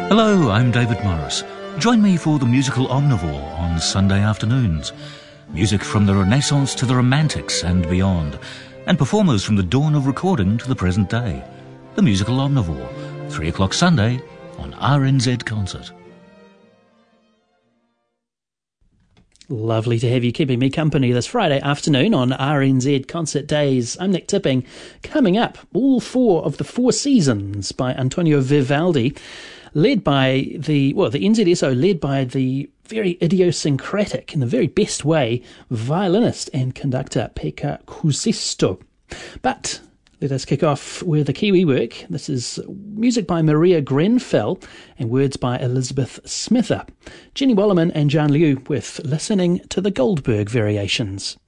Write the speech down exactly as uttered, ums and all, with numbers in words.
Hello, I'm David Morris. Join me for the musical Omnivore on Sunday afternoons. Music from the Renaissance to the Romantics and beyond, and performers from the dawn of recording to the present day. The musical Omnivore, three o'clock Sunday on R N Z Concert. Lovely to have you keeping me company this Friday afternoon on R N Z Concert Days. I'm Nick Tipping. Coming up, all four of the Four Seasons by Antonio Vivaldi, led by the, well, the N Z S O led by the very idiosyncratic, in the very best way, violinist and conductor Pekka Kuusisto. But let us kick off with a Kiwi work. This is music by Maria Grenfell and words by Elizabeth Smither. Jenny Wollerman and John Liu with Listening to the Goldberg Variations.